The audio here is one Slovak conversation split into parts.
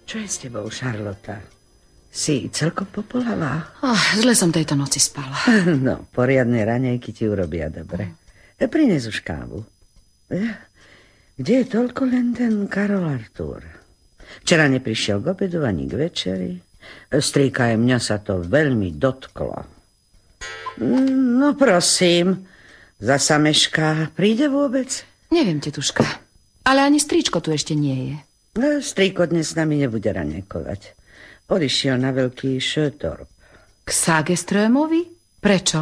Čo je s tebou, Šarlota? Si celkom popolhavá? Zle som tejto noci spala. No, poriadne raňajky ti urobia dobre. Prines už kávu. Kde je toľko len ten Karol Artúr? Včera neprišiel k obedu ani k večeri. Strýka, mňa sa to veľmi dotklo. No prosím, zasa mešká. Príde vôbec? Neviem, tetuška, ale ani strýčko tu ešte nie je. Strýko dnes s nami nebude raňajkovať. Odišiel na veľký Šötorp. K Sageströmovi? Prečo?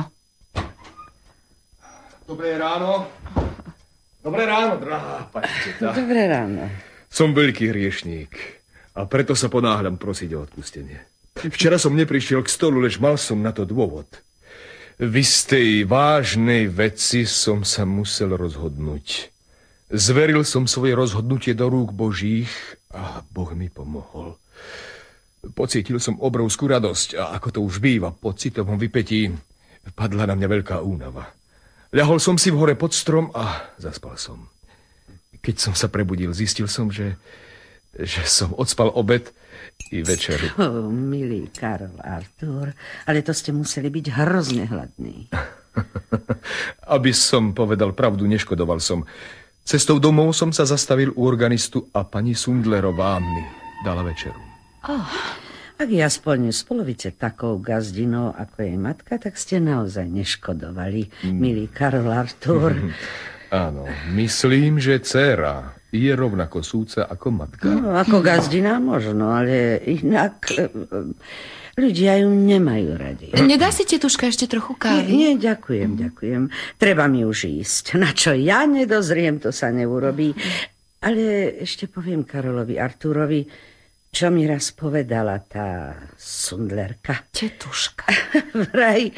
Dobré ráno. Dobré ráno, drahá pani teta. Dobré ráno. Som veľký hriešník a preto sa ponáhľam prosiť o odpustenie. Včera som neprišiel k stolu, lež mal som na to dôvod. V istej vážnej veci som sa musel rozhodnúť. Zveril som svoje rozhodnutie do rúk Božích a Boh mi pomohol. Pocítil som obrovskú radosť a ako to už býva po citovom vypätí, padla na mňa veľká únava. Ľahol som si v hore pod strom a zaspal som. Keď som sa prebudil, zistil som, že som odspal obed i večeru. Milý Karol Artúr, ale to ste museli byť hrozne hladní. Aby som povedal pravdu, neškodoval som. Cestou domov som sa zastavil u organistu a pani Sundlerová mi dala večeru. Ak je aspoň z polovice takou gazdinou, ako jej matka, tak ste naozaj neškodovali, milý Karol Artúr. Áno, myslím, že dcéra je rovnako súca ako matka. No, ako gazdina možno, ale inak ľudia ju nemajú radi. Nedá si, tetuška, ešte trochu kávy? Nie, ďakujem. Treba mi už ísť. Na čo ja nedozriem, to sa neurobí. Ale ešte poviem Karolovi Artúrovi, čo mi raz povedala tá Sundlerka. Tetuška. Vraj,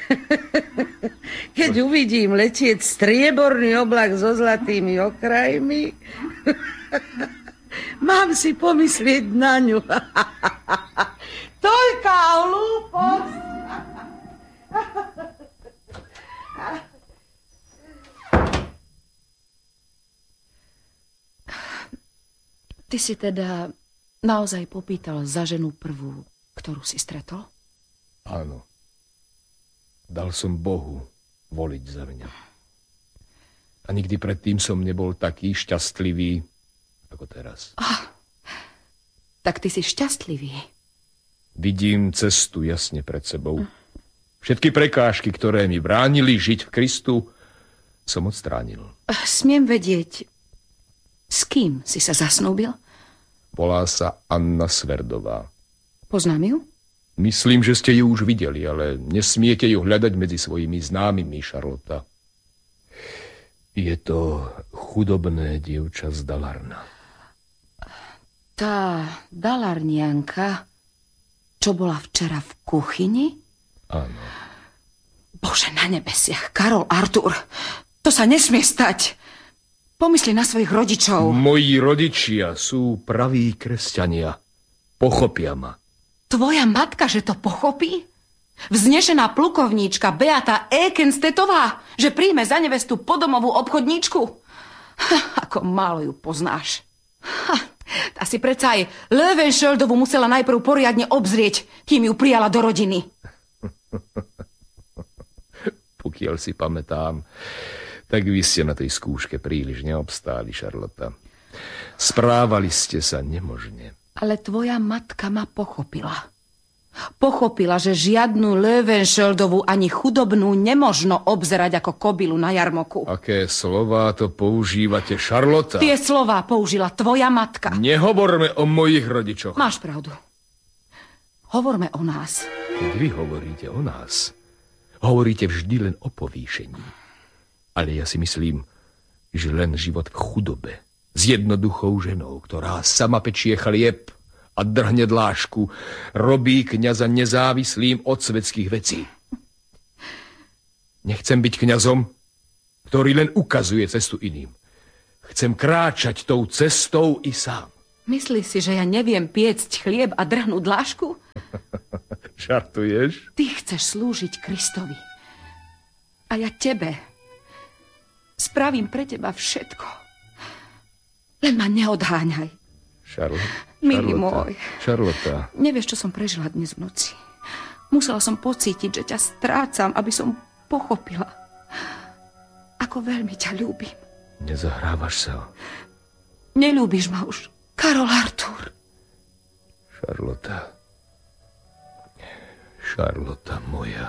keď uvidím letieť strieborný oblak so zlatými okrajmi, mám si pomyslieť na ňu. Toľká hlúposť. Ty si teda naozaj popýtal za ženu prvú, ktorú si stretol? Áno. Dal som Bohu voliť za mňa. A nikdy predtým som nebol taký šťastlivý, ako teraz. Tak ty si šťastlivý. Vidím cestu jasne pred sebou. Všetky prekážky, ktoré mi bránili žiť v Kristu, som odstránil. Smiem vedieť, s kým si sa zasnúbil? Volá sa Anna Sverdová. Poznám ju? Myslím, že ste ju už videli, ale nesmiete ju hľadať medzi svojimi známymi, Šarlota. Je to chudobné dievča z Dalarna. Tá Dalarnianka, čo bola včera v kuchyni? Áno. Bože, na nebesiach, Karol Artúr, to sa nesmie stať. Pomysli na svojich rodičov. Moji rodičia sú praví kresťania. Pochopia ma. Tvoja matka, že to pochopí? Vznešená plukovníčka Beata Ekenstetová, že príjme za nevestu podomovú obchodníčku? Ako málo ju poznáš. Tá si predsa aj Löwenschöldovu musela najprv poriadne obzrieť, kým ju prijala do rodiny. Pokiaľ si pamätám, tak vy ste na tej skúške príliš neobstáli, Šarlota. Správali ste sa nemožne. Ale tvoja matka ma pochopila. Pochopila, že žiadnu Löwenschöldovu ani chudobnú nemožno obzerať ako kobylu na jarmoku. Aké slová to používate, Šarlota? Tie slová použila tvoja matka. Nehovorme o mojich rodičoch. Máš pravdu. Hovorme o nás. Keď vy hovoríte o nás, hovoríte vždy len o povýšení. Ale ja si myslím, že len život v chudobe s jednoduchou ženou, ktorá sama pečie chlieb a drhne dlášku, robí kňaza nezávislým od svetských vecí. Nechcem byť kňazom, ktorý len ukazuje cestu iným. Chcem kráčať tou cestou i sám. Myslíš si, že ja neviem piecť chlieb a drhnúť dlášku? Žartuješ? Ty chceš slúžiť Kristovi. A ja tebe. Spravím pre teba všetko. Len ma neodháňaj. Milý môj. Charlotta. Nevieš, čo som prežila dnes v noci. Musela som pocítiť, že ťa strácam, aby som pochopila, ako veľmi ťa ľúbim. Nezahrávaš sa. Neľúbiš ma už, Karol Artur. Charlotta moja.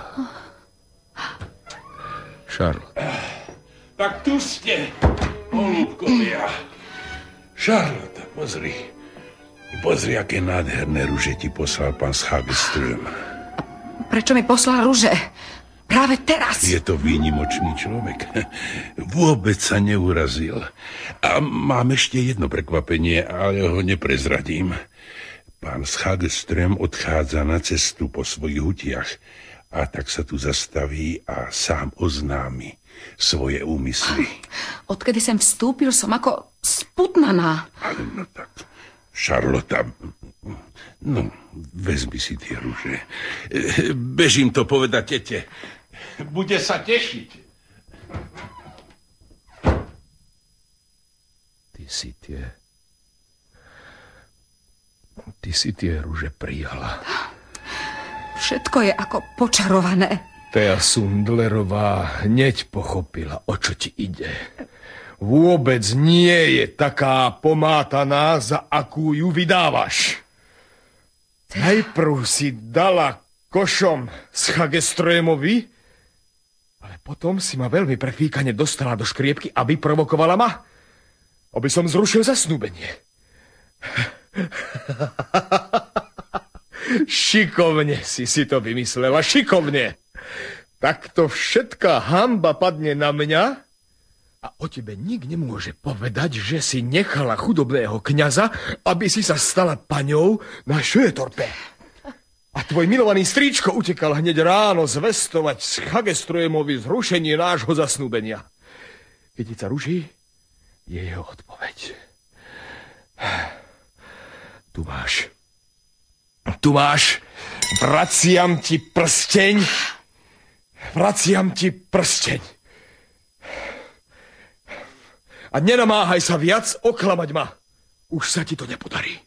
Charlotta. Tak tu ste, holúbkovia. Charlotta, pozri. Pozri, aké nádherné ruže ti poslal pán z Hagström. Prečo mi poslal ruže? Práve teraz. Je to výnimočný človek. Vôbec sa neurazil. A mám ešte jedno prekvapenie, ale ho neprezradím. Pán z Hagström odchádza na cestu po svojich hutiach a tak sa tu zastaví a sám oznámi svoje úmysly. Odkedy sem vstúpil, som ako sputnaná. Ale no tak, Charlotta, no, vezmi si tie ruže. Bežím to povedať tete. Bude sa tešiť. Ty si tie ruže prijala. Všetko je ako počarované. Tea Sundlerová hneď pochopila, o čo ti ide. Vôbec nie je taká pomátaná, za akú ju vydávaš. Najprv si dala košom z Hagströmovi, ale potom si ma veľmi prefíkane dostala do škriepky a vyprovokovala ma, aby som zrušil zasnúbenie. Šikovne si to vymyslela, šikovne. Takto všetká hanba padne na mňa a o tebe nik nemôže povedať, že si nechala chudobného kňaza, aby si sa stala paňou na Šötorpe. A tvoj milovaný strýčko utekal hneď ráno zvestovať z Hagströmovi zrušenie nášho zasnúbenia. Kytica ruží je jeho odpoveď. Tu máš. Vraciam ti prsteň. A nenamáhaj sa viac oklamať ma. Už sa ti to nepodarí.